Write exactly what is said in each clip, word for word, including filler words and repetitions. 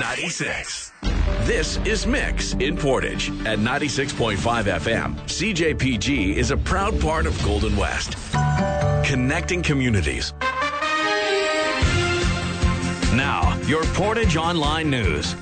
ninety-six. This is Mix in Portage at ninety-six point five F M. C J P G is a proud part of Golden West, connecting communities. Now, your Portage Online News.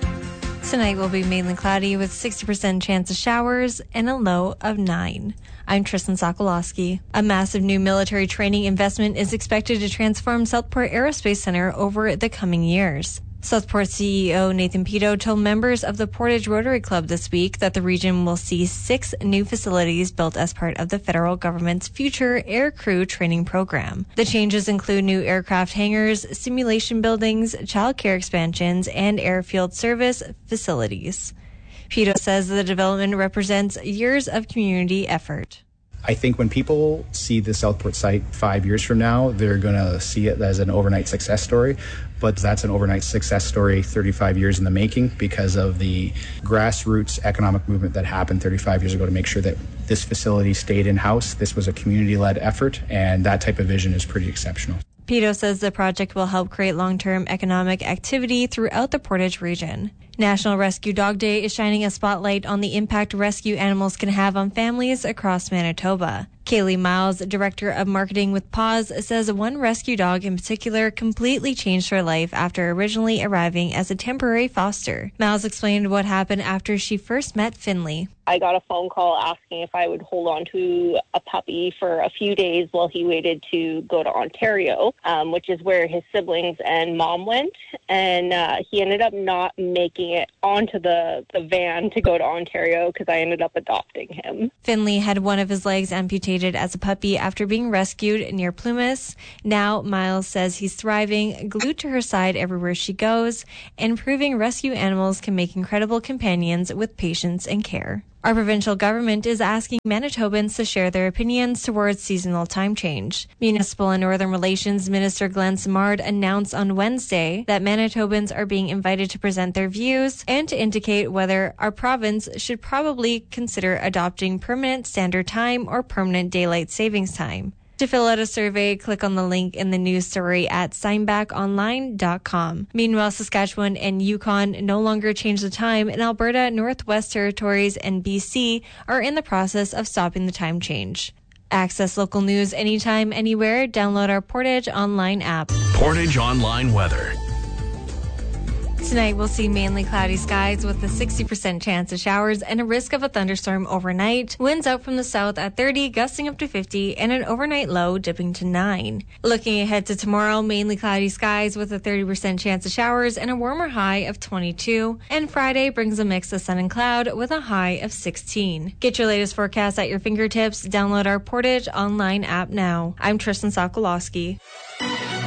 Tonight will be mainly cloudy with sixty percent chance of showers and a low of nine. I'm Tristan Sokolowski. A massive new military training investment is expected to transform Southport Aerospace Center over the coming years. Southport C E O Nathan Pito told members of the Portage Rotary Club this week that the region will see six new facilities built as part of the federal government's future aircrew training program. The changes include new aircraft hangars, simulation buildings, child care expansions, and airfield service facilities. Pito says the development represents years of community effort. I think when people see the Southport site five years from now, they're going to see it as an overnight success story. But that's an overnight success story thirty-five years in the making because of the grassroots economic movement that happened thirty-five years ago to make sure that this facility stayed in-house. This was a community-led effort, and that type of vision is pretty exceptional. Pito says the project will help create long-term economic activity throughout the Portage region. National Rescue Dog Day is shining a spotlight on the impact rescue animals can have on families across Manitoba. Kaylee Miles, Director of Marketing with Paws, says one rescue dog in particular completely changed her life after originally arriving as a temporary foster. Miles explained what happened after she first met Finley. I got a phone call asking if I would hold on to a puppy for a few days while he waited to go to Ontario, um, which is where his siblings and mom went. And uh, he ended up not making it onto the, the van to go to Ontario because I ended up adopting him. Finley had one of his legs amputated as a puppy after being rescued near Plumas. Now, Miles says he's thriving, glued to her side everywhere she goes, and proving rescue animals can make incredible companions with patience and care. Our provincial government is asking Manitobans to share their opinions towards seasonal time change. Municipal and Northern Relations Minister Glenn Simard announced on Wednesday that Manitobans are being invited to present their views and to indicate whether our province should probably consider adopting permanent standard time or permanent daylight savings time. To fill out a survey, click on the link in the news story at steinbach online dot com. Meanwhile, Saskatchewan and Yukon no longer change the time, and Alberta, Northwest Territories, and B C are in the process of stopping the time change. Access local news anytime, anywhere. Download our Portage Online app. Portage Online weather. Tonight, we'll see mainly cloudy skies with a sixty percent chance of showers and a risk of a thunderstorm overnight. Winds out from the south at thirty, gusting up to fifty, and an overnight low dipping to nine. Looking ahead to tomorrow, mainly cloudy skies with a thirty percent chance of showers and a warmer high of twenty-two. And Friday brings a mix of sun and cloud with a high of sixteen. Get your latest forecast at your fingertips. Download our Portage Online app now. I'm Tristan Sokolowski.